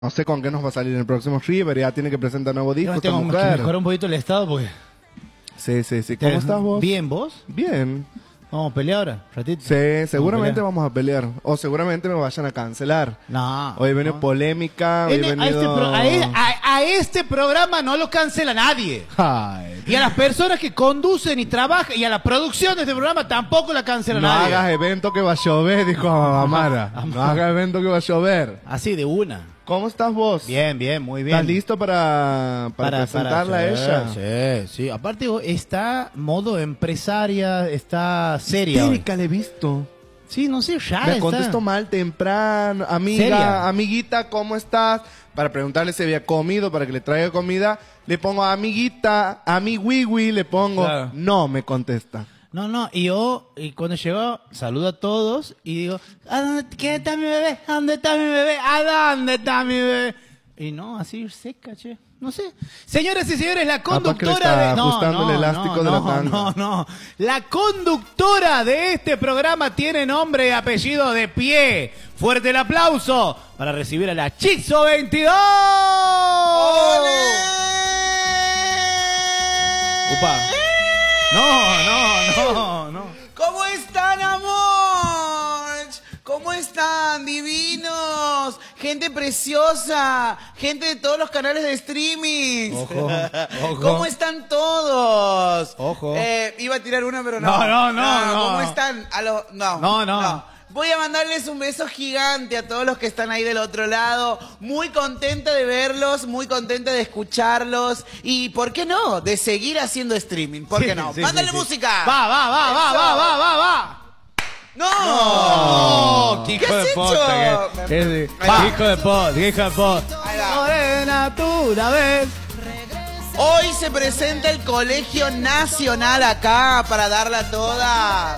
No sé con qué nos va a salir en el próximo River, ya tiene que presentar nuevo disco. Yo tengo que mejorar un poquito el estado porque... Sí. ¿Cómo estás vos? Bien, ¿vos? Bien. ¿Vamos a pelear ahora? ¿Ratito? Sí, seguramente vamos a pelear. O seguramente me vayan a cancelar. No. Hoy viene polémica. Hoy venido... A este programa no lo cancela nadie. Ay. Y a las personas que conducen y trabajan y a la producción de este programa tampoco la cancela No nadie. hagas evento que va a llover, dijo Amara. No hagas evento que va a llover. Así de una. ¿Cómo estás vos? Bien, muy bien. ¿Estás listo para presentarla a ella? Sí. Aparte está modo empresaria, está seria. Histérica le he visto. Sí, no sé, ya Me está. contestó mal temprano. ¿Seria? Amiguita, ¿cómo estás? Para preguntarle si había comido, para que le traiga comida. Le pongo amiguita, amigüigüi, le pongo. Claro. No me contesta. No, y cuando llegó, saludo a todos y digo, ¿qué está mi bebé? ¿A dónde está mi bebé? ¿A dónde está mi bebé? Y no, así seca, che. No sé. Señoras y señores, la conductora de... ajustando el elástico de la tanga. No. La conductora de este programa tiene nombre y apellido de pie. Fuerte el aplauso para recibir a la Chixo 22. Upa. No. ¿Cómo están, amor? ¿Cómo están, divinos? Gente preciosa, gente de todos los canales de streaming. Ojo. ¿Cómo están todos? Ojo. Iba a tirar una, pero No. ¿Cómo están? No. Voy a mandarles un beso gigante a todos los que están ahí del otro lado. Muy contenta de verlos, muy contenta de escucharlos. Y, ¿por qué no? De seguir haciendo streaming. ¿Por qué no? ¡Mándale música! Va. ¡No! ¡Qué ¿Qué hijo has de posta! hecho? ¡Hijo de posta! Ahí va. Morena, tú la ves. Hoy se presenta el Colegio Nacional acá para darla toda.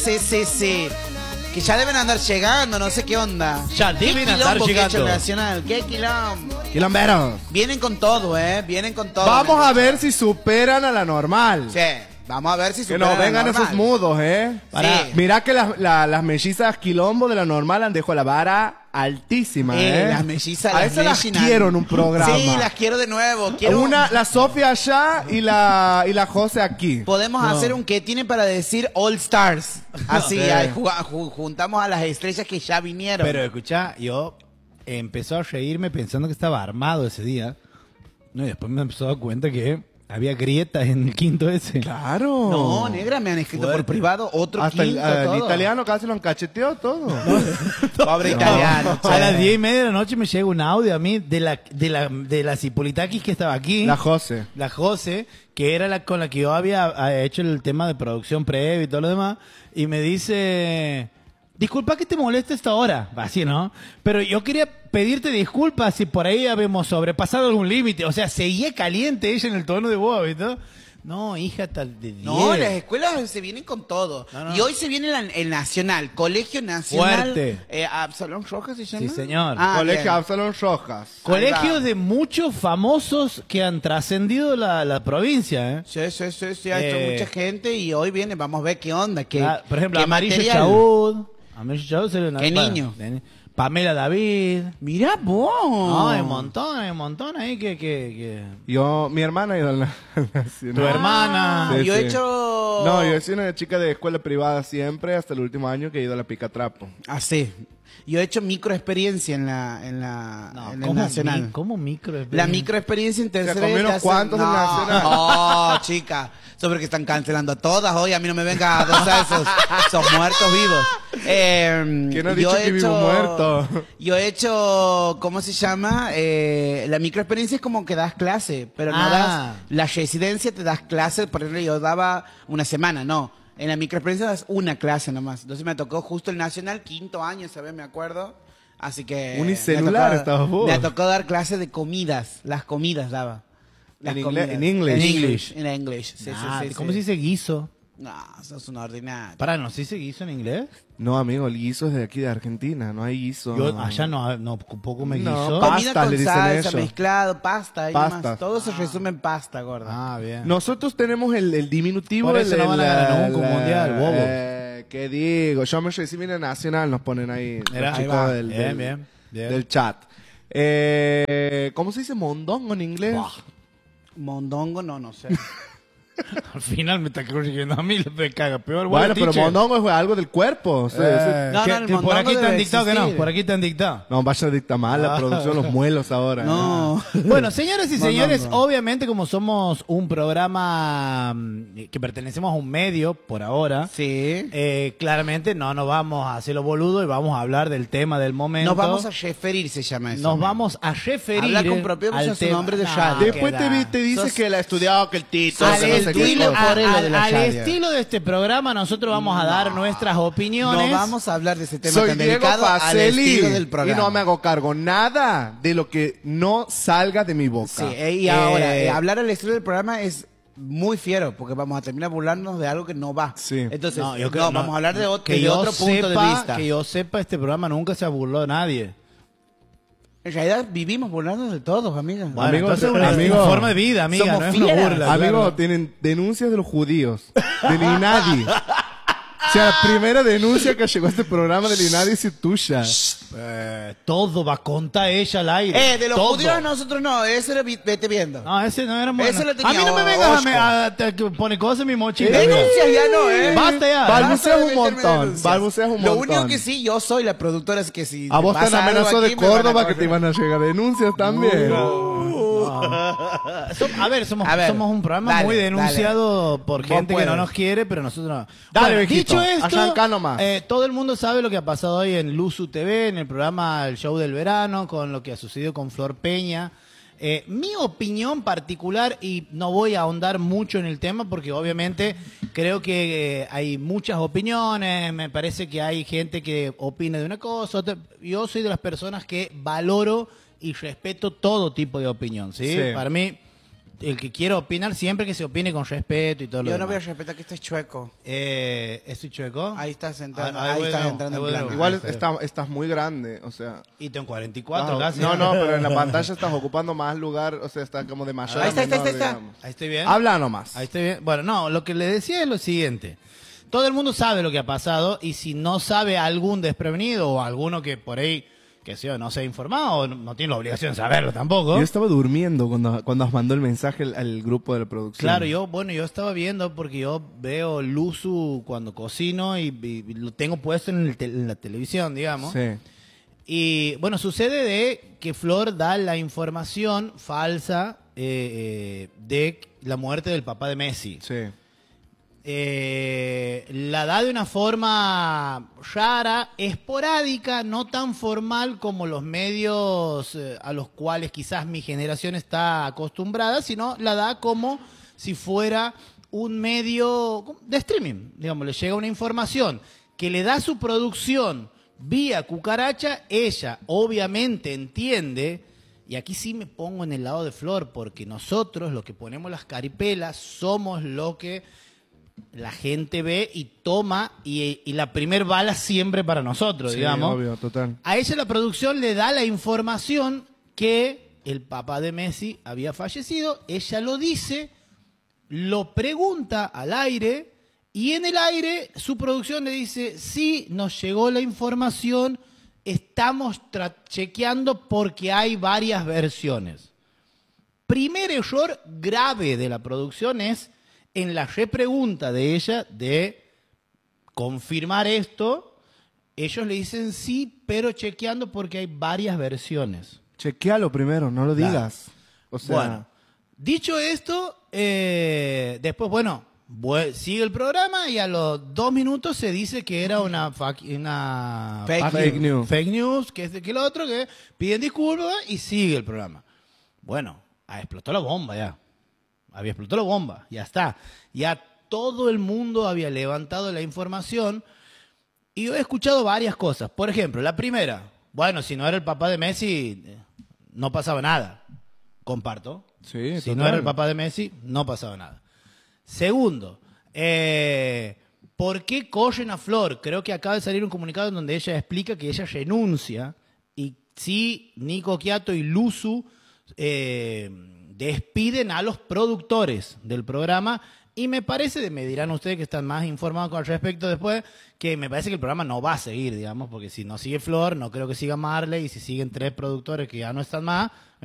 Sí. Que ya deben andar llegando, no sé qué onda. Ya deben andar quilombo que ha hecho llegando. el Nacional, qué quilombo. Quilomberos. Vienen con todo, vienen con todo. Vamos a ver si superan a la normal. Sí, vamos a ver si Que superan no vengan la normal. esos mudos, Sí. Mira que las mellizas quilombo de la normal han dejado la vara altísima, Las mellizas, A las esas las Leginan. quiero en un programa. Sí, las quiero de nuevo. La Sofía allá y la José aquí. Podemos hacer un que tiene para decir All Stars. Así, ahí juntamos a las estrellas que ya vinieron. Pero escuchá, yo empezó a reírme pensando que estaba armado ese día. No, y después me empezó a dar cuenta que había grietas en el quinto ese. Claro. No, negra, me han escrito Fuerte. por privado otro Hasta quinto, el todo. italiano casi lo han cacheteado todo. Pobre italiano. A las 10:30 de la noche me llega un audio a mí de la Cipolitakis que estaba aquí. La José. La José, que era la con la que yo había hecho el tema de producción previa y todo lo demás, y me dice, disculpa que te moleste esta hora, así, ¿no? Pero yo quería pedirte disculpas si por ahí habíamos sobrepasado algún límite. O sea, seguía caliente ella en el tono de voz, ¿no? No, hija, tal de 10. No, las escuelas se vienen con todo. No. Y hoy se viene el Nacional, Colegio Nacional. Fuerte. ¿Absalón Rojas se llama? Sí, señor. Colegio bien. Absalón Rojas. Colegios de muchos famosos que han trascendido la provincia, ¿eh? Sí, ha hecho mucha gente y hoy viene, vamos a ver qué onda. Por ejemplo, qué Amarillo material. Chaud. Amarillo Chaud sería una... Qué niño. Pamela David. Mirá vos. No, hay un montón ahí que... Mi hermana ha ido al Nacional. Tu hermana. Sí, Yo he sí. hecho... No, yo he sido una chica de escuela privada siempre, hasta el último año que he ido a la Picatrapo. Sí. Yo he hecho microexperiencia en el Nacional. ¿Cómo micro? La microexperiencia en tercera comí unos te hacen- cuantos del Nacional. No, chica. Sobre que están cancelando a todas hoy. A mí no me venga a gozar esos muertos vivos. ¿Quién ha dicho que vivo muerto? Yo he hecho, ¿cómo se llama? La microexperiencia es como que das clase, pero no das... La residencia te das clase, por ejemplo, yo daba una semana, no. En la microexperiencia das una clase nomás. Entonces me tocó justo el Nacional, 5º año, ¿sabes? Me acuerdo. Así que... Unicelular estabas vos. Me tocó dar clases de comidas. Las comidas daba. En comidas. English. En English. Sí. ¿Cómo se dice guiso? No, sos un ordinario. Pará, ¿no se dice guiso en inglés? No, amigo, el guiso es de aquí de Argentina, no hay guiso. Yo allá no poco me No, guiso. pasta, Comida le con dicen salsa, ellos. mezclado, pasta y Pastas. demás. Todo se resume en pasta, gorda. Ah, bien. Nosotros tenemos el diminutivo. Por eso no van a ganar nunca un mundial, bobo. ¿Qué digo? Yo me recibí en el Nacional, nos ponen ahí Mira, los ahí chicos va. del Bien. del chat. ¿Cómo se dice mondongo en inglés? Buah. Mondongo, no sé. Al final me está corrigiendo a mí, me caga peor. Bueno, pero teacher. mondongo es algo del cuerpo. O sea, No, ¿Qué- no, el que por mondongo aquí te han debe dictado que no, existir. por aquí te han dictado. no, vaya a dictar mal la producción, los muelos ahora. No. Bueno, señores y No, señores, no, no. obviamente como somos un programa que pertenecemos a un medio por ahora, Sí. claramente no nos vamos a hacerlo boludo y vamos a hablar del tema del momento. Nos vamos a referir, se llama eso. Nos vamos a referir Habla con propiedad, al usa su tema. nombre de No, radio. Después que te, da. te dice Sos- que él ha estudiado, que el título, Al que no sé qué estilo cosa. por lo de la al radio. estilo de este programa, nosotros vamos a dar nuestras opiniones. No vamos a hablar de ese tema Soy tan Diego delicado al Faceli estilo del y programa. no me hago cargo nada de lo que no salga de mi boca. Sí, y ahora, hablar al estilo del programa es muy fiero, porque vamos a terminar burlándonos de algo que no va. Sí. Entonces, No, yo no, creo- no, vamos a hablar de, que de yo otro punto de sepa- vista. Que yo sepa, este programa nunca se burló de nadie. En realidad vivimos burlándonos de todos, amiga. Bueno, Amigo, entonces es una amigo, forma de vida, amiga, somos no es una fieras. burla. Amigo, claro. tienen denuncias de los judíos, del INADI. O sea, la primera denuncia que llegó a este programa del INADI es tuya. Todo va a contar ella al aire. De los Todo. judíos nosotros no, eso era vete viendo. No, ese no era muy Ese bueno. lo tenía A mí no me vengas Oscar. a poner cosas en mi mochila. Denuncias ya no, Basta ya. Balbuceas un Basta de meterme montón, denuncias. balbuceas un Lo montón. único que sí, yo soy la productora, es que si A vos te han pasa algo amenazado de aquí, me van a Córdoba que correr. te iban a llegar denuncias también. A ver, somos A ver, somos un programa dale, muy denunciado por Vos gente que no puedes. nos quiere, pero nosotros no. Dale, Bueno, viejito, dicho esto, arrancá nomás. todo el mundo sabe lo que ha pasado hoy en Luzu TV, en el programa El Show del Verano, con lo que ha sucedido con Flor Peña. Mi opinión particular, y no voy a ahondar mucho en el tema porque obviamente creo que hay muchas opiniones, me parece que hay gente que opina de una cosa, otra. Yo soy de las personas que valoro y respeto todo tipo de opinión, ¿sí? Sí. Para mí, el que quiera opinar, siempre que se opine con respeto y todo lo Yo no voy a demás. respetar que estés chueco. ¿Estoy chueco? Ahí estás entrando, Ahí ahí voy estás de nuevo, entrando ahí en voy de plano. nuevo. Igual Ahí está. estás muy grande, o sea. Y tengo 44 casi. No, pero en la pantalla estás ocupando más lugar, o sea, está como de mayor Ahí a está, ahí está, menor, ahí está. digamos. Ahí estoy bien. Habla nomás. Ahí estoy bien. Bueno, no, lo que le decía es lo siguiente. Todo el mundo sabe lo que ha pasado y si no sabe algún desprevenido o alguno que por ahí, que sea, no se ha informado, no tiene la obligación de saberlo tampoco. Yo estaba durmiendo cuando nos mandó el mensaje al grupo de la producción. Claro, yo estaba viendo porque yo veo Luzu cuando cocino y lo tengo puesto en la televisión, digamos. Sí. Y bueno, sucede de que Flor da la información falsa de la muerte del papá de Messi. Sí. La da de una forma rara, esporádica, no tan formal como los medios a los cuales quizás mi generación está acostumbrada, sino la da como si fuera un medio de streaming. Digamos, le llega una información que le da su producción vía cucaracha, ella obviamente entiende, y aquí sí me pongo en el lado de Flor, porque nosotros, los que ponemos las caripelas, somos lo que la gente ve y toma, y la primer bala siempre para nosotros, Sí, digamos. obvio, total. A ella la producción le da la información que el papá de Messi había fallecido, ella lo dice, lo pregunta al aire, y en el aire su producción le dice, sí, nos llegó la información, estamos chequeando porque hay varias versiones. Primer error grave de la producción es en la repregunta de ella de confirmar esto, ellos le dicen sí, pero chequeando porque hay varias versiones. Chequealo primero, no lo digas. O sea, Bueno, dicho esto, después, bueno, sigue el programa y a los 2 minutos se dice que era una fake news. Fake news, que este que el otro, que piden disculpas y sigue el programa. Bueno, explotó la bomba ya. Había explotado la bomba, ya está. Ya todo el mundo había levantado la información y yo he escuchado varias cosas. Por ejemplo, la primera, bueno, si no era el papá de Messi, no pasaba nada. Comparto. Sí, Si total. no era el papá de Messi, no pasaba nada. Segundo, ¿por qué corren a Flor? Creo que acaba de salir un comunicado en donde ella explica que ella renuncia y sí, Nico Quiato y Luzu despiden a los productores del programa Y me parece, me dirán ustedes que están más informados con respecto después, que me parece que el programa no va a seguir, digamos, porque si no sigue Flor, no creo que siga Marley, y si siguen 3 productores que ya no están más,